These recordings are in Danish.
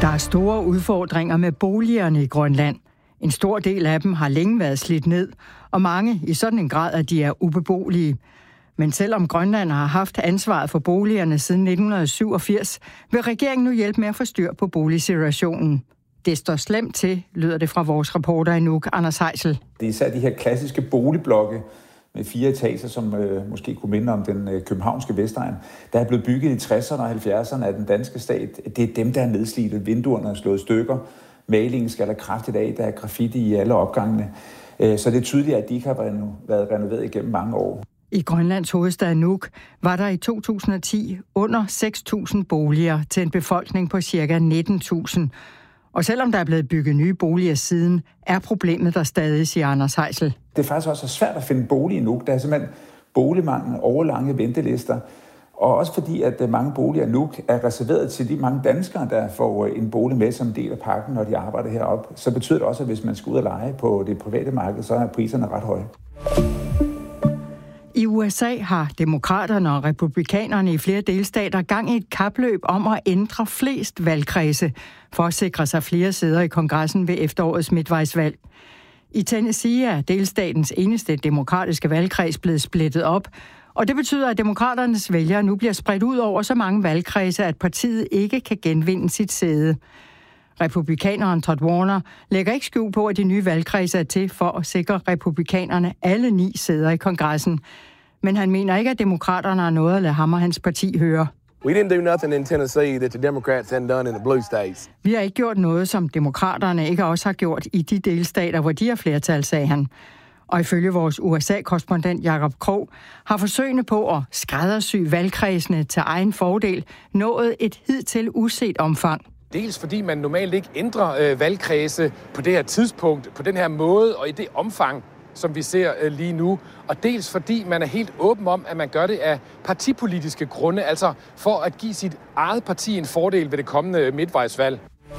Der er store udfordringer med boligerne i Grønland. En stor del af dem har længe været slidt ned, og mange i sådan en grad, at de er ubeboelige. Men selvom Grønland har haft ansvaret for boligerne siden 1987, vil regeringen nu hjælpe med at få styr på boligsituationen. Det står slemt til, lyder det fra vores reporter i Nuuk, Anders Heisel. Det er især de her klassiske boligblokke med 4 etager, som måske kunne minde om den københavnske Vestegn, der er blevet bygget i 60'erne og 70'erne af den danske stat. Det er dem, der er nedslidte. Vinduerne er slået stykker. Malingen skal der kraftigt af. Der er graffiti i alle opgangene. Så det er tydeligt, at de ikke har været renoveret igennem mange år. I Grønlands hovedstad Nuuk var der i 2010 under 6.000 boliger til en befolkning på ca. 19.000. Og selvom der er blevet bygget nye boliger siden, er problemet der stadig, siger Anders Heisel. Det er faktisk også svært at finde bolig i Nuuk. Der er simpelthen boligmangel, overlange ventelister. Og også fordi, at mange boliger i Nuuk er reserveret til de mange danskere, der får en bolig med som del af pakken, når de arbejder heroppe. Så betyder det også, at hvis man skal ud og leje på det private marked, så er priserne ret høje. I USA har demokraterne og republikanerne i flere delstater gang i et kapløb om at ændre flest valgkredse for at sikre sig flere sæder i kongressen ved efterårets midtvejsvalg. I Tennessee er delstatens eneste demokratiske valgkreds blevet splittet op, og det betyder, at demokraternes vælgere nu bliver spredt ud over så mange valgkredse, at partiet ikke kan genvinde sit sæde. Republikaneren Todd Warner lægger ikke skjul på, at de nye valgkredse er til for at sikre republikanerne alle 9 sæder i kongressen. Men han mener ikke, at demokraterne har noget at lade ham og hans parti høre. We didn't do nothing in Tennessee that the Democrats hadn't done in the blue states. Vi har ikke gjort noget, som demokraterne ikke også har gjort i de delstater, hvor de har flertal, sagde han. Og ifølge vores USA-korrespondent Jakob Krog har forsøgene på at skræddersy valgkredsene til egen fordel nået et hidtil uset omfang. Dels fordi man normalt ikke ændrer valgkredse på det her tidspunkt, på den her måde og i det omfang, som vi ser lige nu. Og dels fordi man er helt åben om, at man gør det af partipolitiske grunde, altså for at give sit eget parti en fordel ved det kommende midtvejsvalg.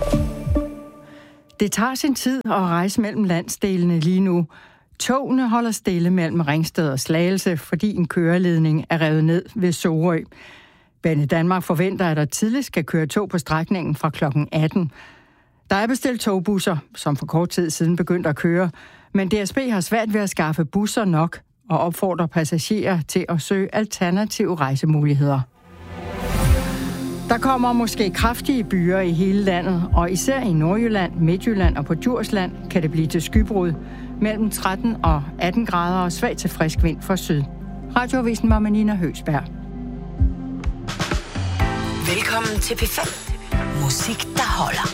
Det tager sin tid at rejse mellem landsdelene lige nu. Togene holder stille mellem Ringsted og Slagelse, fordi en køreledning er revet ned ved Sorø. Banedanmark forventer, at der tidligst skal køre tog på strækningen fra kl. 18. Der er bestilt togbusser, som for kort tid siden begyndte at køre, men DSB har svært ved at skaffe busser nok og opfordrer passagerer til at søge alternative rejsemuligheder. Der kommer måske kraftige byer i hele landet, og især i Nordjylland, Midtjylland og på Djursland kan det blive til skybrud mellem 13 og 18 grader og svag til frisk vind fra syd. Radioavisen var med Nina Høgsberg. Velkommen til P5. Musik, der holder.